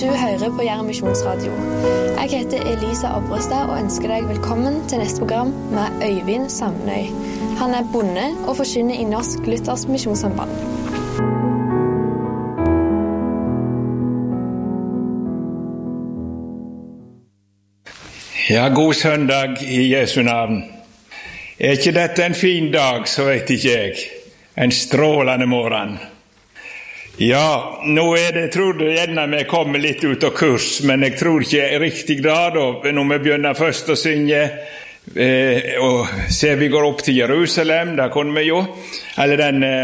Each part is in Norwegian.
Du hører på Jæren Misjonsradio. Jeg heter Elisa Obrestad og ønsker deg velkommen til neste program med Øyvind Samnøy. Han er bonde og forkynner i Norsk Luthersk Misjonssamband. Ja, god søndag i Jesu navn. Er ikke dette en fin dag, så vet ikke jeg. En strålende morgen. Ja, nå det, tror jeg gjerne vi kommer litt ut av kurs, men jeg tror ikke jeg er riktig glad når vi begynner først å synge, og ser vi går opp til Jerusalem, der kommer vi jo, eller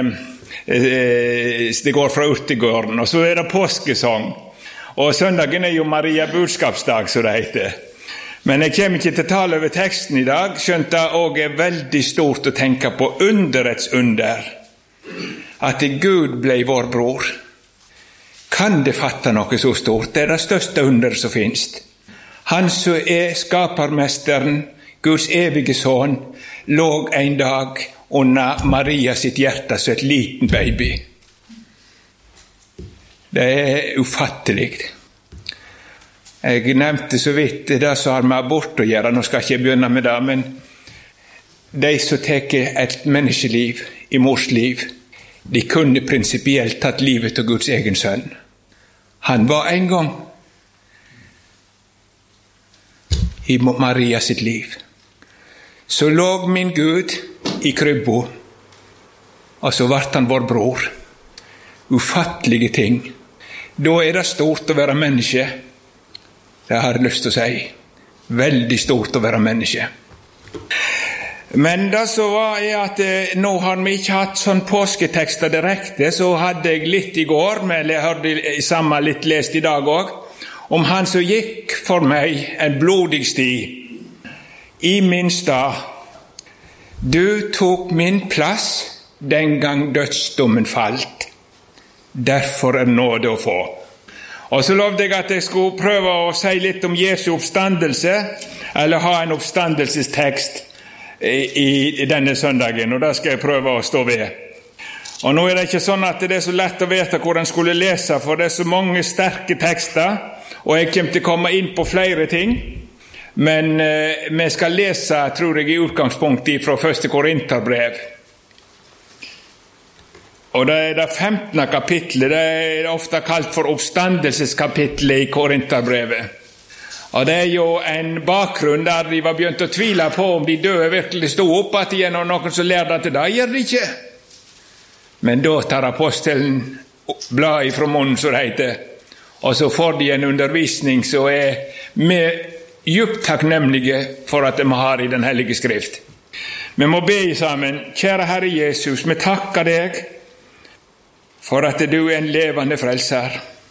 det går fra Urtegården, og så det påskesang. Og søndagen jo Maria budskapsdag, så det heter. Men jeg kommer ikke til å tale over teksten i dag, skjønt det også veldig stort å tenke på underets under. At Gud ble vår bror. Kan det fatte noe så stort? Det det største under som finnes. Han som skapermesteren, Guds evige son, låg en dag under Maria sitt hjerte som et liten baby. Det ufattelig. Jeg nevnte så vidt det som har med abort å gjøre, nå skal jeg ikke begynne med det, men de som tar et menneskeliv i mors liv, de kunne prinsipielt tatt livet av Guds egen sønn. Han var en gang i Maria sitt liv. Så låg min Gud i krybbo, og så ble han vår bror. Ufattelige ting. Da det stort å være menneske. Det har jeg lyst til å si. Veldig stort å være menneske. Men det så var at nå har vi ikke hatt sånn påsketekster direkte, så hadde jeg litt i går, men jeg hørte samme litt lest i dag også, om han som gikk for meg en blodig sti i min stad. Du tok min plass den gang dødsdommen falt. Derfor nåde å få. Og så lovde jeg at jeg skulle prøve å si litt om Jesu oppstandelse, eller ha en oppstandelsestekst i denne søndagen, og det skal jeg prøve å stå ved. Og nå det ikke sånn at det så lett å vite hvor en skulle lese, for det så mange sterke tekster, og jeg kommer til å komme inn på flere ting, men vi skal lese, tror jeg, i utgangspunktet fra 1. Korinterbrev. Og det det 15. kapitlet, det ofte kalt for oppstandelseskapitlet i Korinterbrevet. Og det jo en bakgrunn der de var begynt å tvile på om de døde virkelig stod opp, at de noen som lærte at det gjør de ikke. Men da tar apostelen bladet fra munnen, så det heter, og så får de en undervisning som vi djupt takknemlige for at de har i den hellige skrift. Vi må be sammen. Kjære Herre Jesus, vi takker deg for at du en levende frelser.